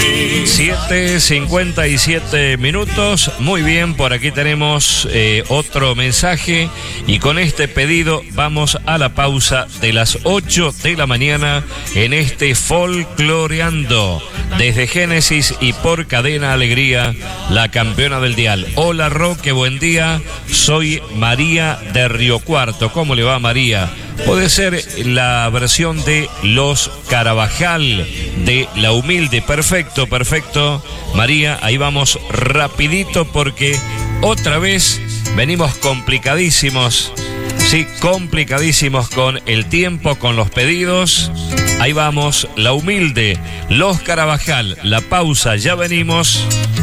7:57 minutos. Muy bien, por aquí tenemos otro mensaje y con este pedido vamos a la pausa de las 8 de la mañana en este Folcloreando desde Génesis y por Cadena Alegría, la campeona del dial. Hola Roque, buen día, soy María de Río Cuarto. ¿Cómo le va, María? Puede ser la versión de Los Carabajal de La Humilde. Perfecto, perfecto. María, ahí vamos rapidito porque otra vez venimos complicadísimos. Sí, complicadísimos con el tiempo, con los pedidos. Ahí vamos, La Humilde, Los Carabajal. La pausa, ya venimos.